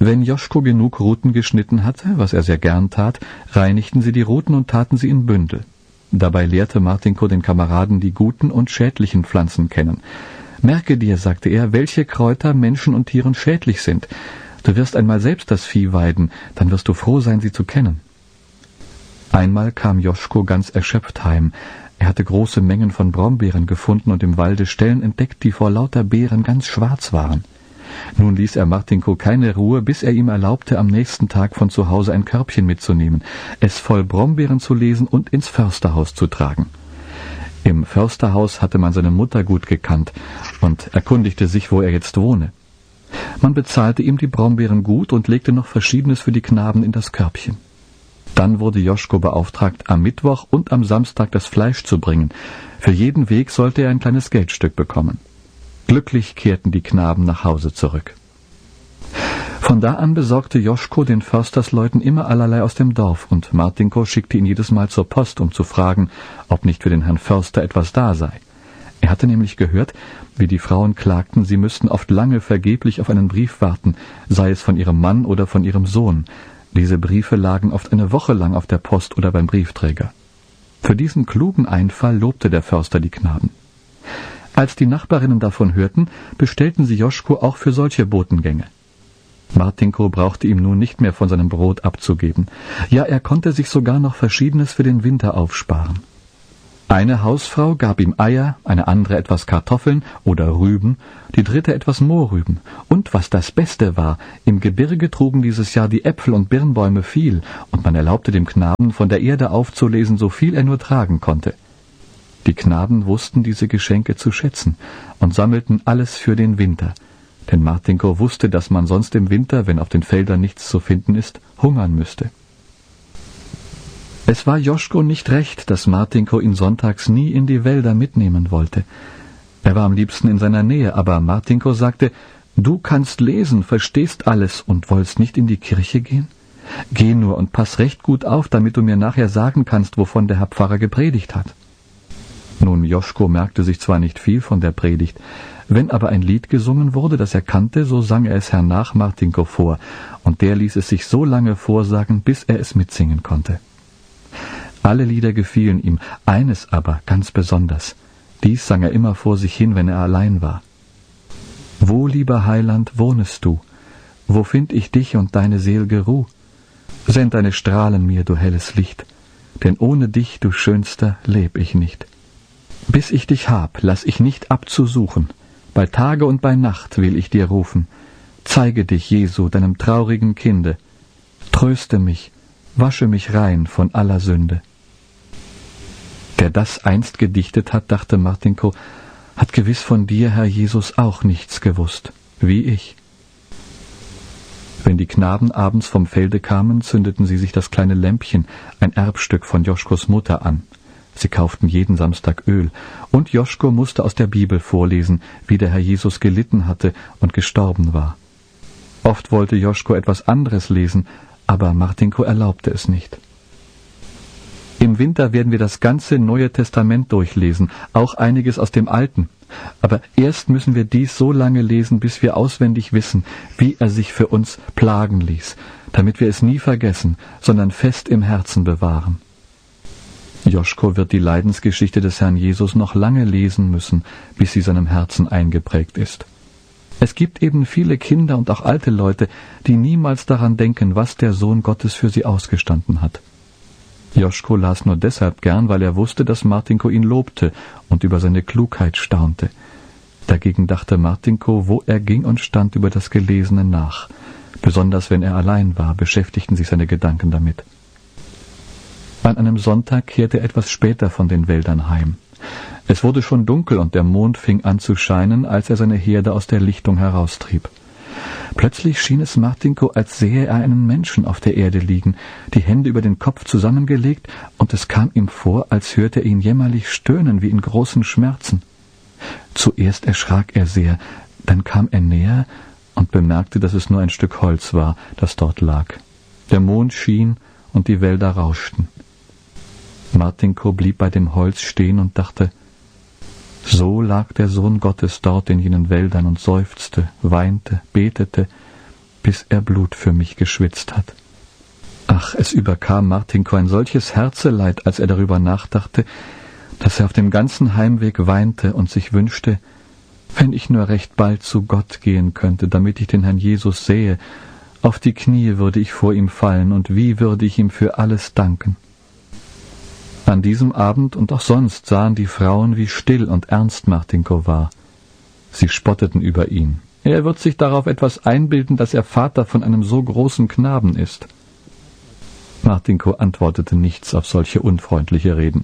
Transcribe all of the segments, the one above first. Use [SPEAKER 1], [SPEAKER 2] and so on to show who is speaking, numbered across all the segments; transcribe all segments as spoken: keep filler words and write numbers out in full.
[SPEAKER 1] Wenn Joschko genug Ruten geschnitten hatte, was er sehr gern tat, reinigten sie die Ruten und taten sie in Bündel. Dabei lehrte Martinko den Kameraden die guten und schädlichen Pflanzen kennen. »Merke dir«, sagte er, »welche Kräuter Menschen und Tieren schädlich sind. Du wirst einmal selbst das Vieh weiden, dann wirst du froh sein, sie zu kennen.« Einmal kam Joschko ganz erschöpft heim. Er hatte große Mengen von Brombeeren gefunden und im Walde Stellen entdeckt, die vor lauter Beeren ganz schwarz waren. Nun ließ er Martinko keine Ruhe, bis er ihm erlaubte, am nächsten Tag von zu Hause ein Körbchen mitzunehmen, es voll Brombeeren zu lesen und ins Försterhaus zu tragen. Im Försterhaus hatte man seine Mutter gut gekannt und erkundigte sich, wo er jetzt wohne. Man bezahlte ihm die Brombeeren gut und legte noch Verschiedenes für die Knaben in das Körbchen. Dann wurde Joschko beauftragt, am Mittwoch und am Samstag das Fleisch zu bringen. Für jeden Weg sollte er ein kleines Geldstück bekommen. Glücklich kehrten die Knaben nach Hause zurück. Von da an besorgte Joschko den Förstersleuten immer allerlei aus dem Dorf, und Martinko schickte ihn jedes Mal zur Post, um zu fragen, ob nicht für den Herrn Förster etwas da sei. Er hatte nämlich gehört, wie die Frauen klagten, sie müssten oft lange vergeblich auf einen Brief warten, sei es von ihrem Mann oder von ihrem Sohn. Diese Briefe lagen oft eine Woche lang auf der Post oder beim Briefträger. Für diesen klugen Einfall lobte der Förster die Knaben. Als die Nachbarinnen davon hörten, bestellten sie Joschko auch für solche Botengänge. Martinko brauchte ihm nun nicht mehr von seinem Brot abzugeben. Ja, er konnte sich sogar noch Verschiedenes für den Winter aufsparen. Eine Hausfrau gab ihm Eier, eine andere etwas Kartoffeln oder Rüben, die dritte etwas Mohrrüben. Und was das Beste war, im Gebirge trugen dieses Jahr die Äpfel- und Birnbäume viel, und man erlaubte dem Knaben, von der Erde aufzulesen, so viel er nur tragen konnte. Die Knaben wussten diese Geschenke zu schätzen und sammelten alles für den Winter, denn Martinko wusste, dass man sonst im Winter, wenn auf den Feldern nichts zu finden ist, hungern müsste. Es war Joschko nicht recht, dass Martinko ihn sonntags nie in die Wälder mitnehmen wollte. Er war am liebsten in seiner Nähe, aber Martinko sagte, »Du kannst lesen, verstehst alles und wollst nicht in die Kirche gehen? Geh nur und pass recht gut auf, damit du mir nachher sagen kannst, wovon der Herr Pfarrer gepredigt hat.« Nun, Joschko merkte sich zwar nicht viel von der Predigt, wenn aber ein Lied gesungen wurde, das er kannte, so sang er es hernach Martinko vor, und der ließ es sich so lange vorsagen, bis er es mitsingen konnte. Alle Lieder gefielen ihm, eines aber ganz besonders. Dies sang er immer vor sich hin, wenn er allein war. »Wo, lieber Heiland, wohnest du? Wo find ich dich und deine sel'ge Ruh? Send deine Strahlen mir, du helles Licht, denn ohne dich, du Schönster, leb ich nicht. Bis ich dich hab, lass ich nicht abzusuchen, bei Tage und bei Nacht will ich dir rufen. Zeige dich, Jesu, deinem traurigen Kinde, tröste mich, wasche mich rein von aller Sünde.« Der das einst gedichtet hat, dachte Martinko, hat gewiss von dir, Herr Jesus, auch nichts gewusst, wie ich. Wenn die Knaben abends vom Felde kamen, zündeten sie sich das kleine Lämpchen, ein Erbstück von Joschkos Mutter, an. Sie kauften jeden Samstag Öl, und Joschko musste aus der Bibel vorlesen, wie der Herr Jesus gelitten hatte und gestorben war. Oft wollte Joschko etwas anderes lesen, aber Martinko erlaubte es nicht. Im Winter werden wir das ganze Neue Testament durchlesen, auch einiges aus dem Alten. Aber erst müssen wir dies so lange lesen, bis wir auswendig wissen, wie er sich für uns plagen ließ, damit wir es nie vergessen, sondern fest im Herzen bewahren. Joschko wird die Leidensgeschichte des Herrn Jesus noch lange lesen müssen, bis sie seinem Herzen eingeprägt ist. Es gibt eben viele Kinder und auch alte Leute, die niemals daran denken, was der Sohn Gottes für sie ausgestanden hat. Joschko las nur deshalb gern, weil er wusste, dass Martinko ihn lobte und über seine Klugheit staunte. Dagegen dachte Martinko, wo er ging und stand, über das Gelesene nach. Besonders wenn er allein war, beschäftigten sich seine Gedanken damit. An einem Sonntag kehrte er etwas später von den Wäldern heim. Es wurde schon dunkel und der Mond fing an zu scheinen, als er seine Herde aus der Lichtung heraustrieb. Plötzlich schien es Martinko, als sähe er einen Menschen auf der Erde liegen, die Hände über den Kopf zusammengelegt, und es kam ihm vor, als hörte er ihn jämmerlich stöhnen wie in großen Schmerzen. Zuerst erschrak er sehr, dann kam er näher und bemerkte, dass es nur ein Stück Holz war, das dort lag. Der Mond schien und die Wälder rauschten. Martinko blieb bei dem Holz stehen und dachte, so lag der Sohn Gottes dort in jenen Wäldern und seufzte, weinte, betete, bis er Blut für mich geschwitzt hat. Ach, es überkam Martinko ein solches Herzeleid, als er darüber nachdachte, dass er auf dem ganzen Heimweg weinte und sich wünschte, wenn ich nur recht bald zu Gott gehen könnte, damit ich den Herrn Jesus sähe, auf die Knie würde ich vor ihm fallen, und wie würde ich ihm für alles danken. An diesem Abend und auch sonst sahen die Frauen, wie still und ernst Martinko war. Sie spotteten über ihn. Er wird sich darauf etwas einbilden, dass er Vater von einem so großen Knaben ist. Martinko antwortete nichts auf solche unfreundliche Reden.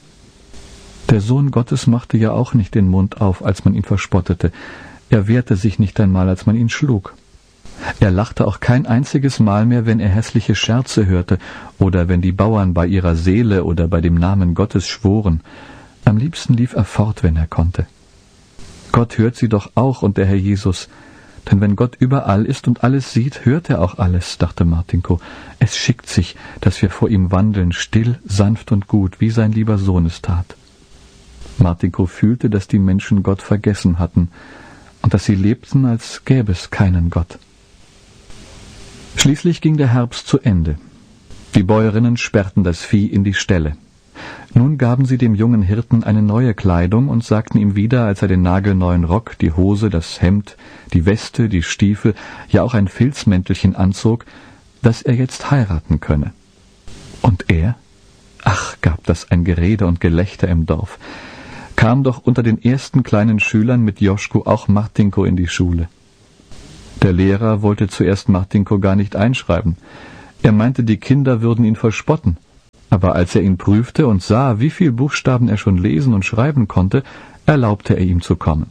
[SPEAKER 1] Der Sohn Gottes machte ja auch nicht den Mund auf, als man ihn verspottete. Er wehrte sich nicht einmal, als man ihn schlug. Er lachte auch kein einziges Mal mehr, wenn er hässliche Scherze hörte oder wenn die Bauern bei ihrer Seele oder bei dem Namen Gottes schworen. Am liebsten lief er fort, wenn er konnte. Gott hört sie doch auch und der Herr Jesus. Denn wenn Gott überall ist und alles sieht, hört er auch alles, dachte Martinko. Es schickt sich, dass wir vor ihm wandeln, still, sanft und gut, wie sein lieber Sohn es tat. Martinko fühlte, dass die Menschen Gott vergessen hatten und dass sie lebten, als gäbe es keinen Gott. Schließlich ging der Herbst zu Ende. Die Bäuerinnen sperrten das Vieh in die Ställe. Nun gaben sie dem jungen Hirten eine neue Kleidung und sagten ihm wieder, als er den nagelneuen Rock, die Hose, das Hemd, die Weste, die Stiefel, ja auch ein Filzmäntelchen anzog, dass er jetzt heiraten könne. Und er? Ach, gab das ein Gerede und Gelächter im Dorf. Kam doch unter den ersten kleinen Schülern mit Joschko auch Martinko in die Schule. Der Lehrer wollte zuerst Martinko gar nicht einschreiben. Er meinte, die Kinder würden ihn verspotten. Aber als er ihn prüfte und sah, wie viel Buchstaben er schon lesen und schreiben konnte, erlaubte er ihm zu kommen.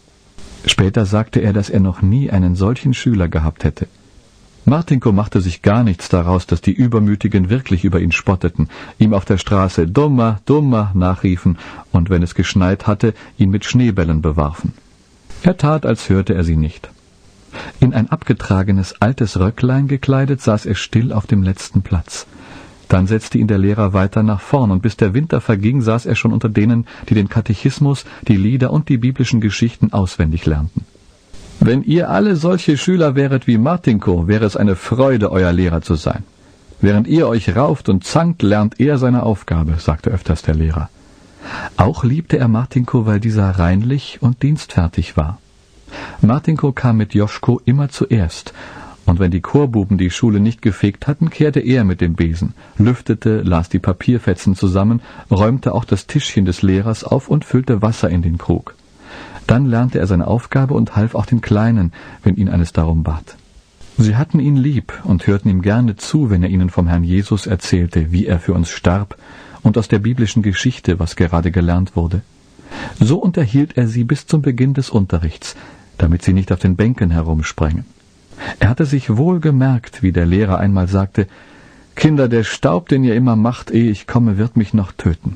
[SPEAKER 1] Später sagte er, dass er noch nie einen solchen Schüler gehabt hätte. Martinko machte sich gar nichts daraus, dass die Übermütigen wirklich über ihn spotteten, ihm auf der Straße »Dummer, Dummer« nachriefen und, wenn es geschneit hatte, ihn mit Schneebällen bewarfen. Er tat, als hörte er sie nicht. In ein abgetragenes altes Röcklein gekleidet, saß er still auf dem letzten Platz. Dann setzte ihn der Lehrer weiter nach vorn, und bis der Winter verging, saß er schon unter denen, die den Katechismus, die Lieder und die biblischen Geschichten auswendig lernten. »Wenn ihr alle solche Schüler wäret wie Martinko, wäre es eine Freude, euer Lehrer zu sein. Während ihr euch rauft und zankt, lernt er seine Aufgabe«, sagte öfters der Lehrer. Auch liebte er Martinko, weil dieser reinlich und dienstfertig war. Martinko kam mit Joschko immer zuerst, und wenn die Chorbuben die Schule nicht gefegt hatten, kehrte er mit dem Besen, lüftete, las die Papierfetzen zusammen, räumte auch das Tischchen des Lehrers auf und füllte Wasser in den Krug. Dann lernte er seine Aufgabe und half auch den Kleinen, wenn ihn eines darum bat. Sie hatten ihn lieb und hörten ihm gerne zu, wenn er ihnen vom Herrn Jesus erzählte, wie er für uns starb, und aus der biblischen Geschichte, was gerade gelernt wurde. So unterhielt er sie bis zum Beginn des Unterrichts, damit sie nicht auf den Bänken herumsprengen. Er hatte sich wohl gemerkt, wie der Lehrer einmal sagte, »Kinder, der Staub, den ihr immer macht, ehe ich komme, wird mich noch töten.«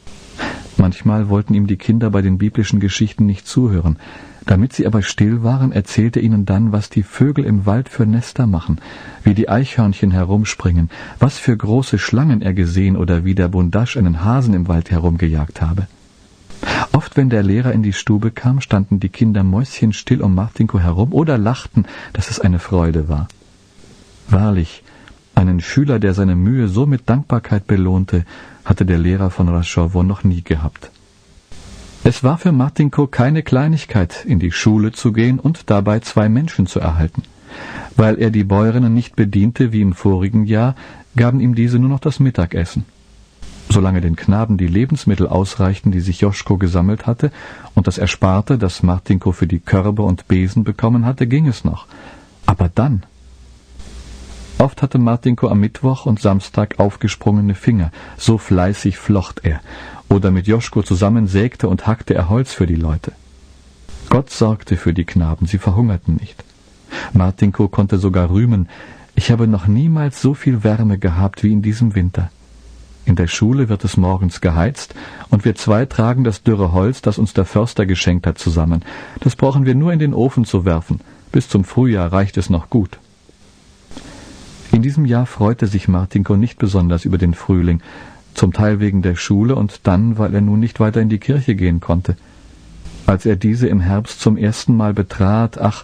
[SPEAKER 1] Manchmal wollten ihm die Kinder bei den biblischen Geschichten nicht zuhören. Damit sie aber still waren, erzählte er ihnen dann, was die Vögel im Wald für Nester machen, wie die Eichhörnchen herumspringen, was für große Schlangen er gesehen oder wie der Bundasch einen Hasen im Wald herumgejagt habe. Oft, wenn der Lehrer in die Stube kam, standen die Kinder mäuschenstill um Martinko herum oder lachten, dass es eine Freude war. Wahrlich, einen Schüler, der seine Mühe so mit Dankbarkeit belohnte, hatte der Lehrer von Raschowo noch nie gehabt. Es war für Martinko keine Kleinigkeit, in die Schule zu gehen und dabei zwei Menschen zu erhalten. Weil er die Bäuerinnen nicht bediente wie im vorigen Jahr, gaben ihm diese nur noch das Mittagessen. Solange den Knaben die Lebensmittel ausreichten, die sich Joschko gesammelt hatte, und das Ersparte, das Martinko für die Körbe und Besen bekommen hatte, ging es noch. Aber dann... Oft hatte Martinko am Mittwoch und Samstag aufgesprungene Finger, so fleißig flocht er, oder mit Joschko zusammen sägte und hackte er Holz für die Leute. Gott sorgte für die Knaben, sie verhungerten nicht. Martinko konnte sogar rühmen, ich habe noch niemals so viel Wärme gehabt wie in diesem Winter. In der Schule wird es morgens geheizt, und wir zwei tragen das dürre Holz, das uns der Förster geschenkt hat, zusammen. Das brauchen wir nur in den Ofen zu werfen. Bis zum Frühjahr reicht es noch gut. In diesem Jahr freute sich Martinko nicht besonders über den Frühling, zum Teil wegen der Schule und dann, weil er nun nicht weiter in die Kirche gehen konnte. Als er diese im Herbst zum ersten Mal betrat, ach,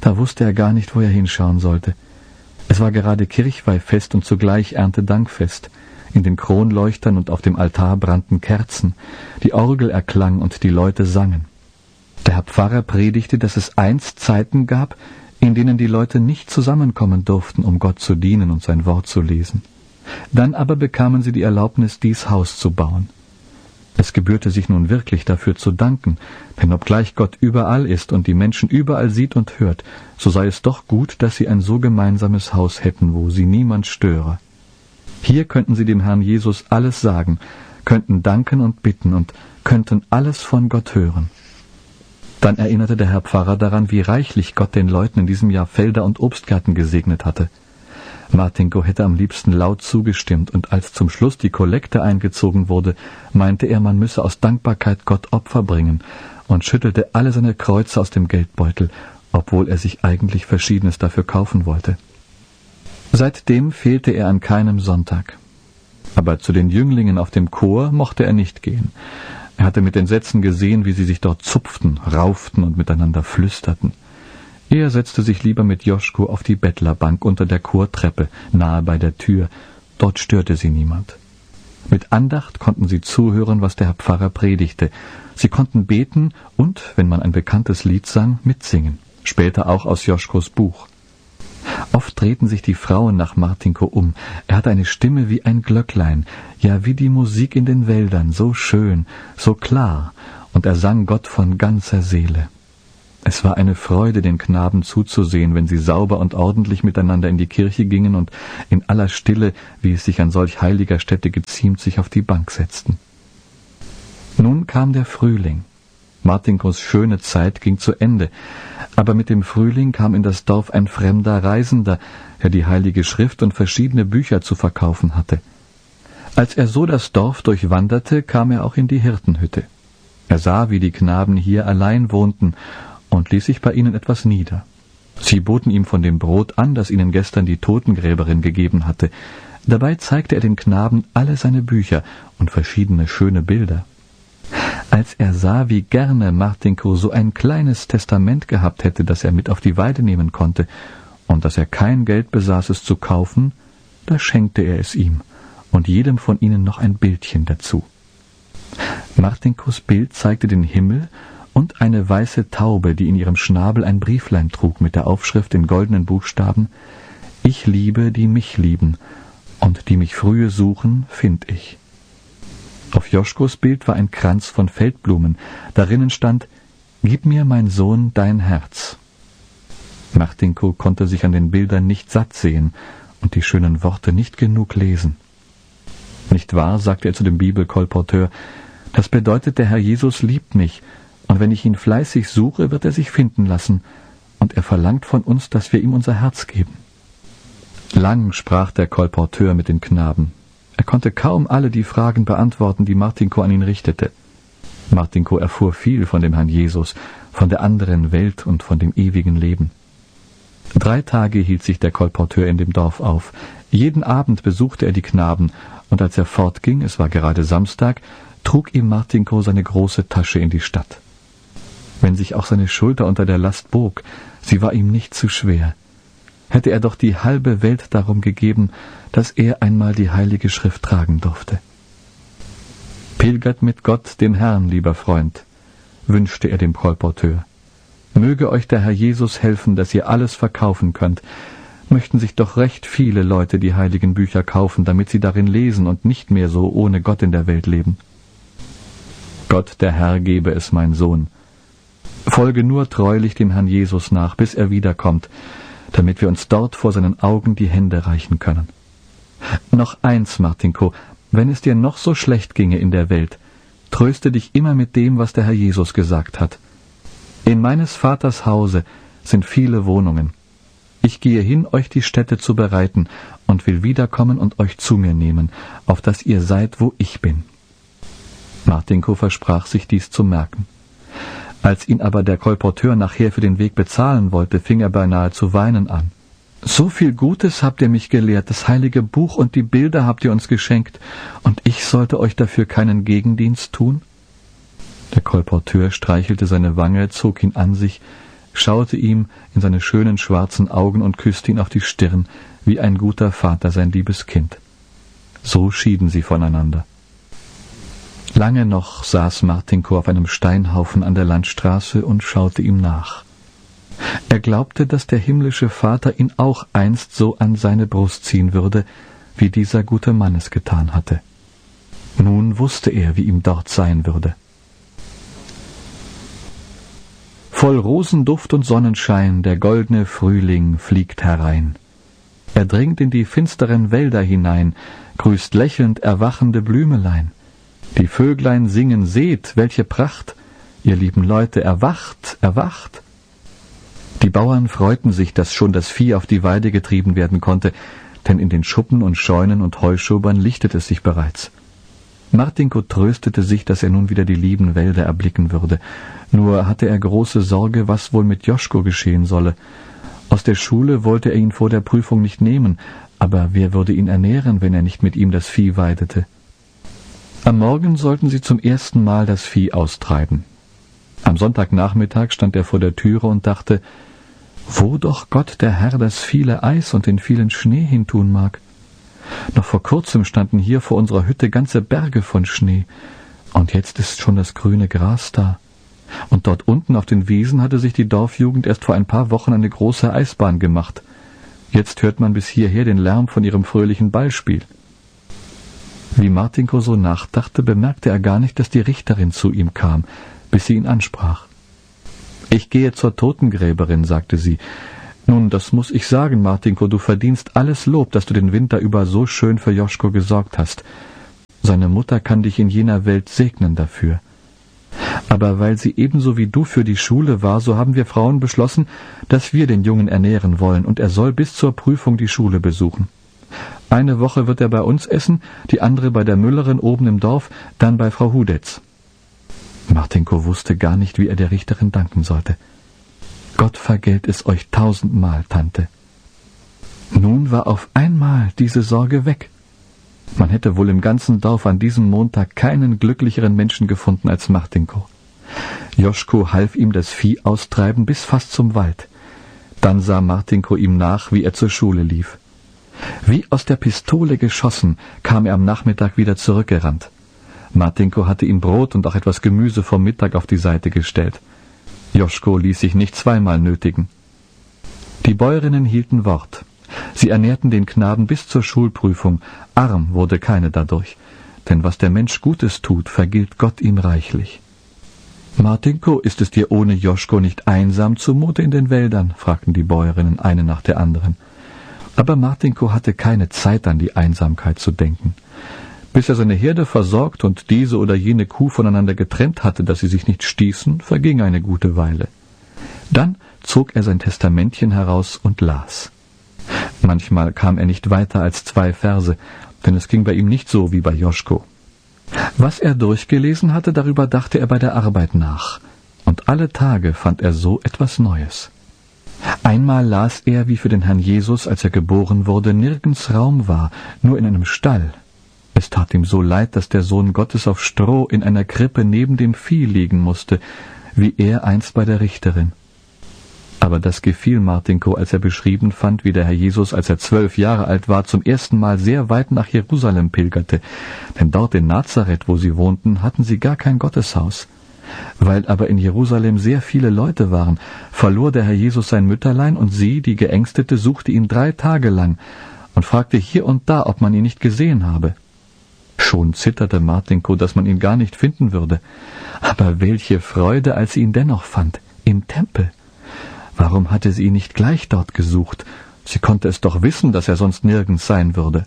[SPEAKER 1] Da wusste er gar nicht, wo er hinschauen sollte. Es war gerade Kirchweihfest und zugleich Erntedankfest. In den Kronleuchtern und auf dem Altar brannten Kerzen. Die Orgel erklang und die Leute sangen. Der Herr Pfarrer predigte, dass es einst Zeiten gab, in denen die Leute nicht zusammenkommen durften, um Gott zu dienen und sein Wort zu lesen. Dann aber bekamen sie die Erlaubnis, dies Haus zu bauen. Es gebührte sich nun wirklich dafür zu danken, denn obgleich Gott überall ist und die Menschen überall sieht und hört, so sei es doch gut, dass sie ein so gemeinsames Haus hätten, wo sie niemand störe. Hier könnten sie dem Herrn Jesus alles sagen, könnten danken und bitten und könnten alles von Gott hören. Dann erinnerte der Herr Pfarrer daran, wie reichlich Gott den Leuten in diesem Jahr Felder und Obstgärten gesegnet hatte. Martinko hätte am liebsten laut zugestimmt, und als zum Schluss die Kollekte eingezogen wurde, meinte er, man müsse aus Dankbarkeit Gott Opfer bringen, und schüttelte alle seine Kreuze aus dem Geldbeutel, obwohl er sich eigentlich Verschiedenes dafür kaufen wollte. Seitdem fehlte er an keinem Sonntag. Aber zu den Jünglingen auf dem Chor mochte er nicht gehen. Er hatte mit Entsetzen gesehen, wie sie sich dort zupften, rauften und miteinander flüsterten. Er setzte sich lieber mit Joschko auf die Bettlerbank unter der Chortreppe, nahe bei der Tür. Dort störte sie niemand. Mit Andacht konnten sie zuhören, was der Herr Pfarrer predigte. Sie konnten beten und, wenn man ein bekanntes Lied sang, mitsingen. Später auch aus Joschkos Buch. Oft drehten sich die Frauen nach Martinko um. Er hatte eine Stimme wie ein Glöcklein, ja wie die Musik in den Wäldern, so schön, so klar, und er sang Gott von ganzer Seele. Es war eine Freude, den Knaben zuzusehen, wenn sie sauber und ordentlich miteinander in die Kirche gingen und in aller Stille, wie es sich an solch heiliger Stätte geziemt, sich auf die Bank setzten. Nun kam der Frühling. Martinkos schöne Zeit ging zu Ende, aber mit dem Frühling kam in das Dorf ein fremder Reisender, der die Heilige Schrift und verschiedene Bücher zu verkaufen hatte. Als er so das Dorf durchwanderte, kam er auch in die Hirtenhütte. Er sah, wie die Knaben hier allein wohnten, und ließ sich bei ihnen etwas nieder. Sie boten ihm von dem Brot an, das ihnen gestern die Totengräberin gegeben hatte. Dabei zeigte er den Knaben alle seine Bücher und verschiedene schöne Bilder. Als er sah, wie gerne Martinko so ein kleines Testament gehabt hätte, das er mit auf die Weide nehmen konnte, und dass er kein Geld besaß, es zu kaufen, da schenkte er es ihm, und jedem von ihnen noch ein Bildchen dazu. Martinkos Bild zeigte den Himmel und eine weiße Taube, die in ihrem Schnabel ein Brieflein trug mit der Aufschrift in goldenen Buchstaben: »Ich liebe, die mich lieben, und die mich frühe suchen, find ich.« Auf Joschkos Bild war ein Kranz von Feldblumen. Darinnen stand: »Gib mir, mein Sohn, dein Herz.« Martinko konnte sich an den Bildern nicht satt sehen und die schönen Worte nicht genug lesen. »Nicht wahr«, sagte er zu dem Bibelkolporteur, »das bedeutet, der Herr Jesus liebt mich, und wenn ich ihn fleißig suche, wird er sich finden lassen, und er verlangt von uns, dass wir ihm unser Herz geben.« Lang sprach der Kolporteur mit den Knaben. Er konnte kaum alle die Fragen beantworten, die Martinko an ihn richtete. Martinko erfuhr viel von dem Herrn Jesus, von der anderen Welt und von dem ewigen Leben. Drei Tage hielt sich der Kolporteur in dem Dorf auf. Jeden Abend besuchte er die Knaben, und als er fortging, es war gerade Samstag, trug ihm Martinko seine große Tasche in die Stadt. Wenn sich auch seine Schulter unter der Last bog, sie war ihm nicht zu schwer. Hätte er doch die halbe Welt darum gegeben, dass er einmal die Heilige Schrift tragen durfte. »Pilgert mit Gott, dem Herrn, lieber Freund«, wünschte er dem Kolporteur. »Möge euch der Herr Jesus helfen, dass ihr alles verkaufen könnt. Möchten sich doch recht viele Leute die heiligen Bücher kaufen, damit sie darin lesen und nicht mehr so ohne Gott in der Welt leben.« »Gott, der Herr, gebe es, mein Sohn. Folge nur treulich dem Herrn Jesus nach, bis er wiederkommt, damit wir uns dort vor seinen Augen die Hände reichen können. Noch eins, Martinko, wenn es dir noch so schlecht ginge in der Welt, tröste dich immer mit dem, was der Herr Jesus gesagt hat. In meines Vaters Hause sind viele Wohnungen. Ich gehe hin, euch die Stätte zu bereiten, und will wiederkommen und euch zu mir nehmen, auf dass ihr seid, wo ich bin.« Martinko versprach sich, dies zu merken. Als ihn aber der Kolporteur nachher für den Weg bezahlen wollte, fing er beinahe zu weinen an. »So viel Gutes habt ihr mich gelehrt, das heilige Buch und die Bilder habt ihr uns geschenkt, und ich sollte euch dafür keinen Gegendienst tun?« Der Kolporteur streichelte seine Wange, zog ihn an sich, schaute ihm in seine schönen schwarzen Augen und küsste ihn auf die Stirn, wie ein guter Vater sein liebes Kind. So schieden sie voneinander. Lange noch saß Martinko auf einem Steinhaufen an der Landstraße und schaute ihm nach. Er glaubte, dass der himmlische Vater ihn auch einst so an seine Brust ziehen würde, wie dieser gute Mann es getan hatte. Nun wusste er, wie ihm dort sein würde. Voll Rosenduft und Sonnenschein der goldene Frühling fliegt herein. Er dringt in die finsteren Wälder hinein, grüßt lächelnd erwachende Blümelein. Die Vöglein singen, seht, welche Pracht! Ihr lieben Leute, erwacht, erwacht! Die Bauern freuten sich, dass schon das Vieh auf die Weide getrieben werden konnte, denn in den Schuppen und Scheunen und Heuschobern lichtet es sich bereits. Martinko tröstete sich, dass er nun wieder die lieben Wälder erblicken würde. Nur hatte er große Sorge, was wohl mit Joschko geschehen solle. Aus der Schule wollte er ihn vor der Prüfung nicht nehmen, aber wer würde ihn ernähren, wenn er nicht mit ihm das Vieh weidete? Am Morgen sollten sie zum ersten Mal das Vieh austreiben. Am Sonntagnachmittag stand er vor der Türe und dachte, wo doch Gott der Herr das viele Eis und den vielen Schnee hintun mag. Noch vor kurzem standen hier vor unserer Hütte ganze Berge von Schnee, und jetzt ist schon das grüne Gras da. Und dort unten auf den Wiesen hatte sich die Dorfjugend erst vor ein paar Wochen eine große Eisbahn gemacht. Jetzt hört man bis hierher den Lärm von ihrem fröhlichen Ballspiel. Wie Martinko so nachdachte, bemerkte er gar nicht, dass die Richterin zu ihm kam, bis sie ihn ansprach. »Ich gehe zur Totengräberin«, sagte sie. »Nun, das muss ich sagen, Martinko, du verdienst alles Lob, dass du den Winter über so schön für Joschko gesorgt hast. Seine Mutter kann dich in jener Welt segnen dafür. Aber weil sie ebenso wie du für die Schule war, so haben wir Frauen beschlossen, dass wir den Jungen ernähren wollen, und er soll bis zur Prüfung die Schule besuchen. Eine Woche wird er bei uns essen, die andere bei der Müllerin oben im Dorf, dann bei Frau Hudetz.« Martinko wusste gar nicht, wie er der Richterin danken sollte. »Gott vergelt es euch tausendmal, Tante.« Nun war auf einmal diese Sorge weg. Man hätte wohl im ganzen Dorf an diesem Montag keinen glücklicheren Menschen gefunden als Martinko. Joschko half ihm das Vieh austreiben bis fast zum Wald. Dann sah Martinko ihm nach, wie er zur Schule lief. Wie aus der Pistole geschossen kam er am Nachmittag wieder zurückgerannt. Martinko hatte ihm Brot und auch etwas Gemüse vom Mittag auf die Seite gestellt. Joschko ließ sich nicht zweimal nötigen. Die Bäuerinnen hielten Wort. Sie ernährten den Knaben bis zur Schulprüfung. Arm wurde keine dadurch. Denn was der Mensch Gutes tut, vergilt Gott ihm reichlich. »Martinko, ist es dir ohne Joschko nicht einsam zumute in den Wäldern?« fragten die Bäuerinnen eine nach der anderen. Aber Martinko hatte keine Zeit, an die Einsamkeit zu denken. Bis er seine Herde versorgt und diese oder jene Kuh voneinander getrennt hatte, dass sie sich nicht stießen, verging eine gute Weile. Dann zog er sein Testamentchen heraus und las. Manchmal kam er nicht weiter als zwei Verse, denn es ging bei ihm nicht so wie bei Joschko. Was er durchgelesen hatte, darüber dachte er bei der Arbeit nach, und alle Tage fand er so etwas Neues. Einmal las er, wie für den Herrn Jesus, als er geboren wurde, nirgends Raum war, nur in einem Stall. Es tat ihm so leid, dass der Sohn Gottes auf Stroh in einer Krippe neben dem Vieh liegen musste, wie er einst bei der Richterin. Aber das gefiel Martinko, als er beschrieben fand, wie der Herr Jesus, als er zwölf Jahre alt war, zum ersten Mal sehr weit nach Jerusalem pilgerte. Denn dort in Nazareth, wo sie wohnten, hatten sie gar kein Gotteshaus. Weil aber in Jerusalem sehr viele Leute waren, verlor der Herr Jesus sein Mütterlein, und sie, die Geängstete, suchte ihn drei Tage lang und fragte hier und da, ob man ihn nicht gesehen habe. Schon zitterte Martinko, dass man ihn gar nicht finden würde. Aber welche Freude, als sie ihn dennoch fand, im Tempel. Warum hatte sie ihn nicht gleich dort gesucht? Sie konnte es doch wissen, dass er sonst nirgends sein würde.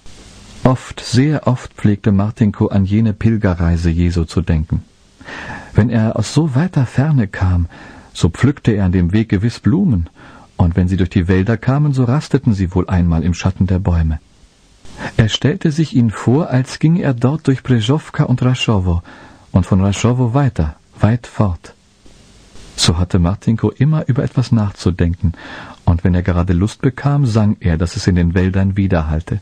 [SPEAKER 1] Oft, sehr oft pflegte Martinko an jene Pilgerreise Jesu zu denken. Wenn er aus so weiter Ferne kam, so pflückte er an dem Weg gewiss Blumen, und wenn sie durch die Wälder kamen, so rasteten sie wohl einmal im Schatten der Bäume. Er stellte sich ihn vor, als ginge er dort durch Brezhowka und Raschowo und von Raschowo weiter, weit fort. So hatte Martinko immer über etwas nachzudenken, und wenn er gerade Lust bekam, sang er, dass es in den Wäldern widerhallte.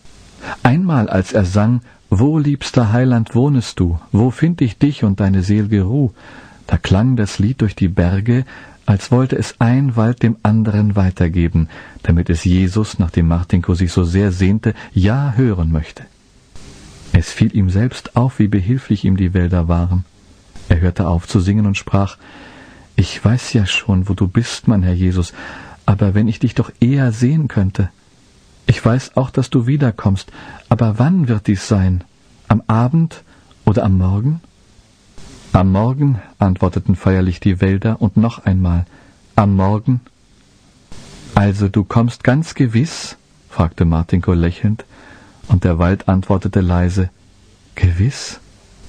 [SPEAKER 1] Einmal, als er sang, »Wo, liebster Heiland, wohnest du? Wo find ich dich und deine sel'ge Ruh?«, da klang das Lied durch die Berge, als wollte es ein Wald dem anderen weitergeben, damit es Jesus, nach dem Martinko sich so sehr sehnte, ja hören möchte. Es fiel ihm selbst auf, wie behilflich ihm die Wälder waren. Er hörte auf zu singen und sprach: »Ich weiß ja schon, wo du bist, mein Herr Jesus, aber wenn ich dich doch eher sehen könnte. Ich weiß auch, dass du wiederkommst, aber wann wird dies sein? Am Abend oder am Morgen?« »Am Morgen«, antworteten feierlich die Wälder, und noch einmal: »Am Morgen?« »Also du kommst ganz gewiss?« fragte Martinko lächelnd, und der Wald antwortete leise: »Gewiss?«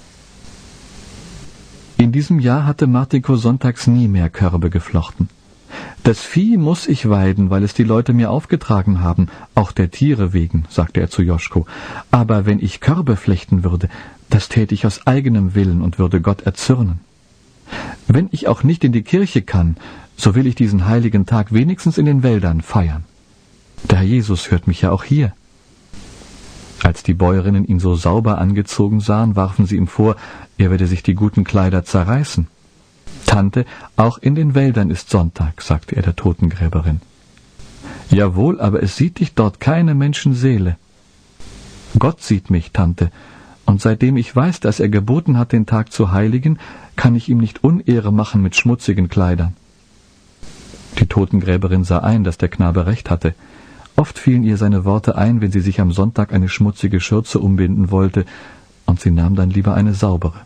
[SPEAKER 1] In diesem Jahr hatte Martinko sonntags nie mehr Körbe geflochten. »Das Vieh muss ich weiden, weil es die Leute mir aufgetragen haben, auch der Tiere wegen«, sagte er zu Joschko. »Aber wenn ich Körbe flechten würde, das täte ich aus eigenem Willen und würde Gott erzürnen. Wenn ich auch nicht in die Kirche kann, so will ich diesen heiligen Tag wenigstens in den Wäldern feiern. Der Herr Jesus hört mich ja auch hier.« Als die Bäuerinnen ihn so sauber angezogen sahen, warfen sie ihm vor, er werde sich die guten Kleider zerreißen. »Tante, auch in den Wäldern ist Sonntag«, sagte er der Totengräberin. »Jawohl, aber es sieht dich dort keine Menschenseele.« »Gott sieht mich, Tante, und seitdem ich weiß, dass er geboten hat, den Tag zu heiligen, kann ich ihm nicht Unehre machen mit schmutzigen Kleidern.« Die Totengräberin sah ein, dass der Knabe recht hatte. Oft fielen ihr seine Worte ein, wenn sie sich am Sonntag eine schmutzige Schürze umbinden wollte, und sie nahm dann lieber eine saubere.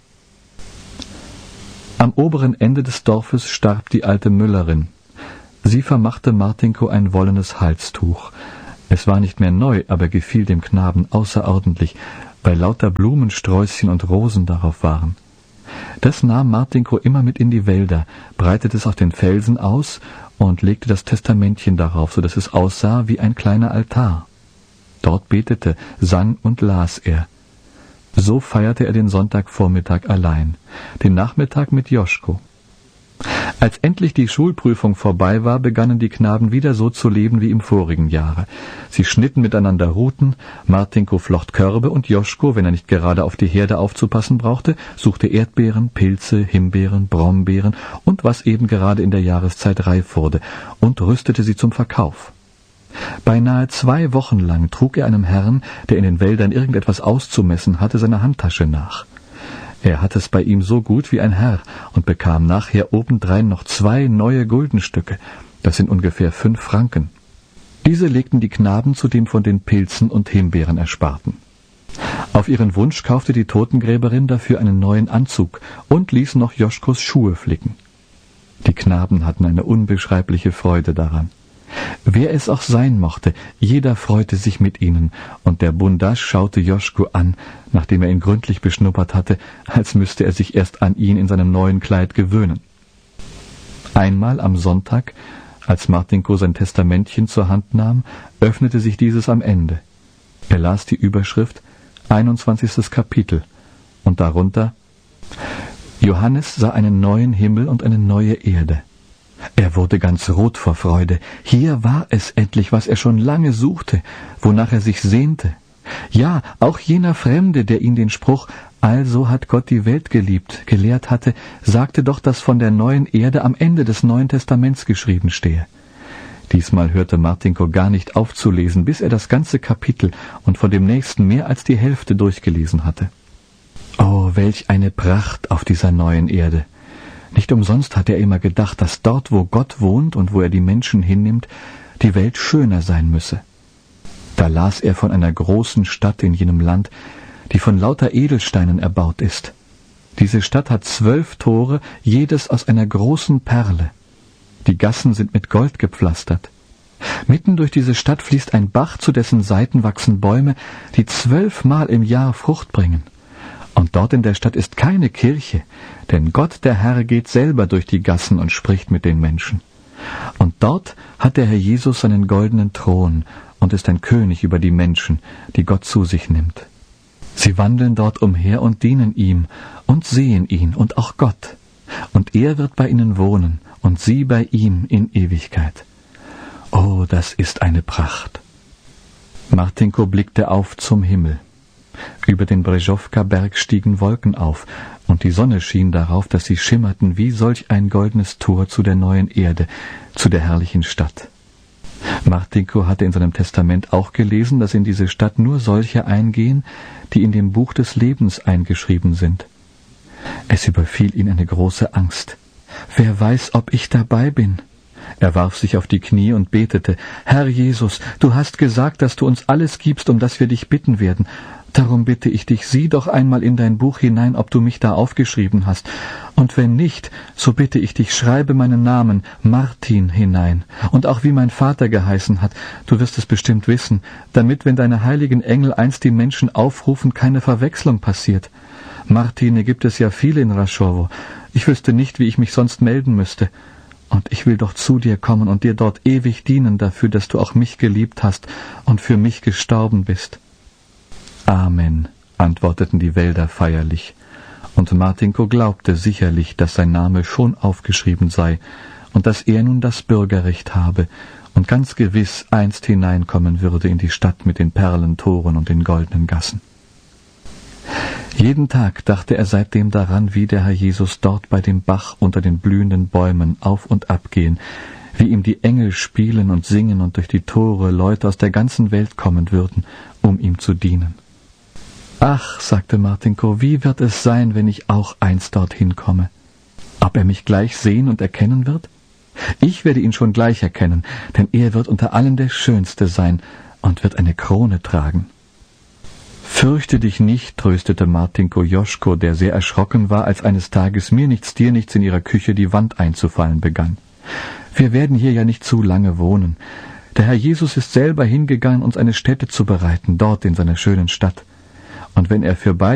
[SPEAKER 1] Am oberen Ende des Dorfes starb die alte Müllerin. Sie vermachte Martinko ein wollenes Halstuch. Es war nicht mehr neu, aber gefiel dem Knaben außerordentlich, weil lauter Blumensträußchen und Rosen darauf waren. Das nahm Martinko immer mit in die Wälder, breitete es auf den Felsen aus und legte das Testamentchen darauf, so dass es aussah wie ein kleiner Altar. Dort betete, sang und las er. So feierte er den Sonntagvormittag allein, den Nachmittag mit Joschko. Als endlich die Schulprüfung vorbei war, begannen die Knaben wieder so zu leben wie im vorigen Jahre. Sie schnitten miteinander Ruten, Martinko flocht Körbe und Joschko, wenn er nicht gerade auf die Herde aufzupassen brauchte, suchte Erdbeeren, Pilze, Himbeeren, Brombeeren und was eben gerade in der Jahreszeit reif wurde und rüstete sie zum Verkauf. Beinahe zwei Wochen lang trug er einem Herrn, der in den Wäldern irgendetwas auszumessen hatte, seine Handtasche nach. Er hatte es bei ihm so gut wie ein Herr und bekam nachher obendrein noch zwei neue Guldenstücke. Das sind ungefähr fünf Franken. Diese legten die Knaben zudem von den Pilzen und Himbeeren ersparten. Auf ihren Wunsch kaufte die Totengräberin dafür einen neuen Anzug und ließ noch Joschkos Schuhe flicken. Die Knaben hatten eine unbeschreibliche Freude daran. Wer es auch sein mochte, jeder freute sich mit ihnen, und der Bundasch schaute Joschko an, nachdem er ihn gründlich beschnuppert hatte, als müsste er sich erst an ihn in seinem neuen Kleid gewöhnen. Einmal am Sonntag, als Martinko sein Testamentchen zur Hand nahm, öffnete sich dieses am Ende. Er las die Überschrift einundzwanzigstes Kapitel und darunter: Johannes sah einen neuen Himmel und eine neue Erde. Er wurde ganz rot vor Freude. Hier war es endlich, was er schon lange suchte, wonach er sich sehnte. Ja, auch jener Fremde, der ihn den Spruch »Also hat Gott die Welt geliebt« gelehrt hatte, sagte doch, dass von der neuen Erde am Ende des Neuen Testaments geschrieben stehe. Diesmal hörte Martinko gar nicht auf zu lesen, bis er das ganze Kapitel und von dem nächsten mehr als die Hälfte durchgelesen hatte. Oh, welch eine Pracht auf dieser neuen Erde! Nicht umsonst hat er immer gedacht, dass dort, wo Gott wohnt und wo er die Menschen hinnimmt, die Welt schöner sein müsse. Da las er von einer großen Stadt in jenem Land, die von lauter Edelsteinen erbaut ist. Diese Stadt hat zwölf Tore, jedes aus einer großen Perle. Die Gassen sind mit Gold gepflastert. Mitten durch diese Stadt fließt ein Bach, zu dessen Seiten wachsen Bäume, die zwölfmal im Jahr Frucht bringen. Und dort in der Stadt ist keine Kirche, denn Gott, der Herr, geht selber durch die Gassen und spricht mit den Menschen. Und dort hat der Herr Jesus seinen goldenen Thron und ist ein König über die Menschen, die Gott zu sich nimmt. Sie wandeln dort umher und dienen ihm und sehen ihn und auch Gott. Und er wird bei ihnen wohnen und sie bei ihm in Ewigkeit. Oh, das ist eine Pracht. Martinko blickte auf zum Himmel. Über den Brezhowka-Berg stiegen Wolken auf, und die Sonne schien darauf, dass sie schimmerten wie solch ein goldenes Tor zu der neuen Erde, zu der herrlichen Stadt. Martinko hatte in seinem Testament auch gelesen, dass in diese Stadt nur solche eingehen, die in dem Buch des Lebens eingeschrieben sind. Es überfiel ihn eine große Angst. »Wer weiß, ob ich dabei bin?« Er warf sich auf die Knie und betete, »Herr Jesus, du hast gesagt, dass du uns alles gibst, um das wir dich bitten werden. Darum bitte ich dich, sieh doch einmal in dein Buch hinein, ob du mich da aufgeschrieben hast. Und wenn nicht, so bitte ich dich, schreibe meinen Namen, Martin, hinein. Und auch wie mein Vater geheißen hat, du wirst es bestimmt wissen, damit, wenn deine heiligen Engel einst die Menschen aufrufen, keine Verwechslung passiert. Martine gibt es ja viele in Raschowo. Ich wüsste nicht, wie ich mich sonst melden müsste. Und ich will doch zu dir kommen und dir dort ewig dienen dafür, dass du auch mich geliebt hast und für mich gestorben bist.« »Amen«, antworteten die Wälder feierlich, und Martinko glaubte sicherlich, dass sein Name schon aufgeschrieben sei und dass er nun das Bürgerrecht habe und ganz gewiss einst hineinkommen würde in die Stadt mit den Perlentoren und den goldenen Gassen. Jeden Tag dachte er seitdem daran, wie der Herr Jesus dort bei dem Bach unter den blühenden Bäumen auf und ab gehen, wie ihm die Engel spielen und singen und durch die Tore Leute aus der ganzen Welt kommen würden, um ihm zu dienen. »Ach«, sagte Martinko, »wie wird es sein, wenn ich auch einst dorthin komme? Ob er mich gleich sehen und erkennen wird? Ich werde ihn schon gleich erkennen, denn er wird unter allen der Schönste sein und wird eine Krone tragen.« »Fürchte dich nicht«, tröstete Martinko Joschko, der sehr erschrocken war, als eines Tages mir nichts, dir nichts in ihrer Küche die Wand einzufallen begann. »Wir werden hier ja nicht zu lange wohnen. Der Herr Jesus ist selber hingegangen, uns eine Stätte zu bereiten, dort in seiner schönen Stadt. Und wenn er für beide